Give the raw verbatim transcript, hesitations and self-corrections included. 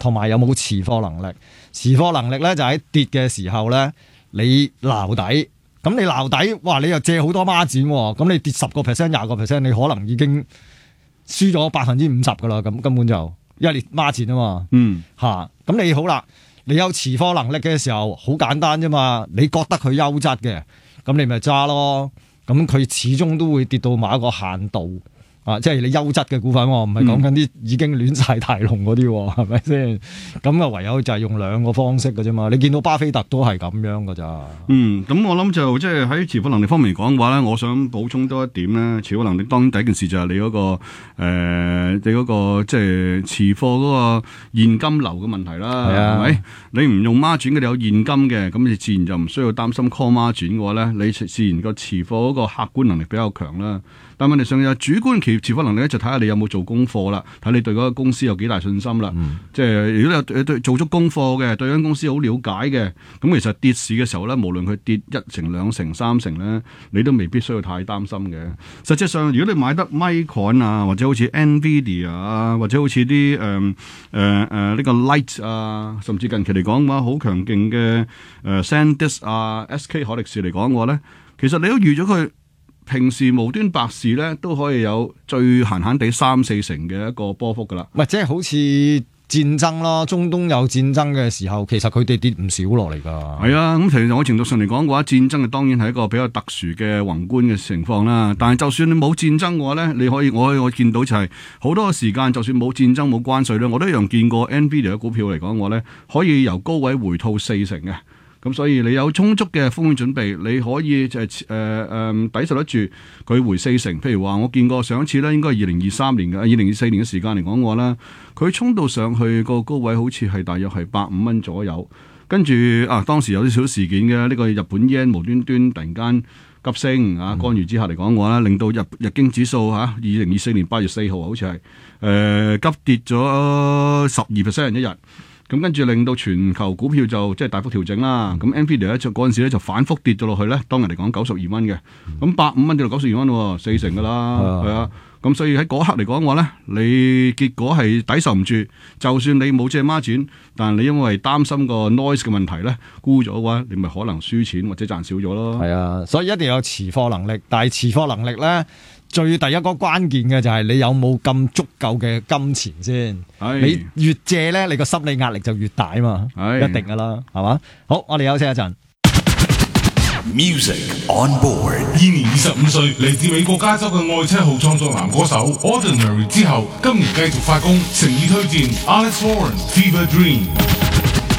同埋有冇持貨能力。持貨能力咧就喺跌嘅時候咧，你撈底，咁你撈底，哇！你又借好多孖展喎，咁你跌十個 percent、廿個 percent，你可能已經輸咗百分之五十噶啦，咁根本就因為你孖展啊嘛。嗯，嚇，咁你好啦，你有持貨能力嘅時候，好簡單啫嘛，你覺得佢優質嘅，咁你咪揸咯，咁佢始終都會跌到某一個限度。啊，即係你優質嘅股份，唔係講緊啲已經亂晒大龍嗰啲，係咪先？咁啊，唯有就係用兩個方式嘅啫嘛。你見到巴菲特都係咁樣㗎咋？ 嗯，咁我諗就即係喺持貨能力方面嚟講嘅話咧，我想補充多一點咧。持貨能力當然第一件事就係你嗰、嗰個誒、呃，你嗰、嗰個即係持貨嗰個現金流嘅問題啦。係啊，係咪？你唔用孖轉嘅，你有現金嘅，咁你自然就唔需要擔心 call 孖轉嘅話咧，你自然個持貨嗰個客觀能力比較強啦。但問題上有主觀持持貨能力咧，就睇下你有冇做功課啦，睇你對嗰個公司有幾大信心啦。嗯、即係如果你有對做足功課嘅，對間公司好了解嘅，咁其實跌市嘅時候咧，無論佢跌一成、兩成、三成咧，你都未必需要太擔心嘅。實際上，如果你買得 Micron 啊，或者好似 Nvidia 啊，或者好似啲誒誒誒呢個 Light 啊，甚至近期嚟講嘅話，好強勁嘅誒 SanDisk 啊、S K 海力士嚟講嘅話咧，其實你都預咗佢。平時無端白事咧，都可以有最閒閒地三四成嘅一個波幅噶啦。 唔係即係好似戰爭咯，中東有戰爭嘅時候，其實佢哋跌唔少落嚟㗎。 係啊，咁其實某程度上嚟講嘅話，戰爭啊當然係一個比較特殊嘅宏觀嘅情況啦。但係就算你冇戰爭嘅話咧，你可以我可以我見到就係好多時間，就算冇戰爭冇關稅咧，我都一樣見過 Nvidia 嘅股票嚟講嘅話咧，可以由高位回吐四成嘅。咁所以你有充足嘅風險準備，你可以就係誒誒抵受得住佢回四成。譬如話，我見過上一次咧，應該係二零二三年嘅二零二四年嘅時間嚟講嘅話咧，佢衝到上去個高位好似係大約係百五蚊左右。跟住啊，當時有啲小事件嘅呢、呢個日本 yen 無端端突然間急升啊，干預之下嚟講嘅話咧，令到日日經指數嚇二零二四年八月四號好似係誒急跌咗十二 percent 一日。咁跟住令到全球股票就即係大幅調整啦。咁 Nvidia 咧就嗰陣時咧就反覆跌咗落去咧，當日嚟講九十二蚊嘅，咁百五蚊跌到九十二蚊喎，四成噶啦，係啊。咁所以喺嗰刻嚟講嘅話咧，你結果係抵受唔住。就算你冇借孖展，但係你因為擔心個 noise 嘅問題咧，沽咗嘅話，你咪可能輸錢或者賺少咗咯。 係啊，所以一定要有持貨能力。但係持貨能力咧，最第一個關鍵嘅就係你有冇咁足夠嘅金錢先。你越借咧，你個心理壓力就越大嘛，一定噶啦，係嘛？好，我哋休息一陣。 Music on board。現年二十五歲，嚟自美國加州嘅愛車號創作男歌手 Ordinary 之後，今年繼續發功，誠意推薦 Alex Warren Fever Dream。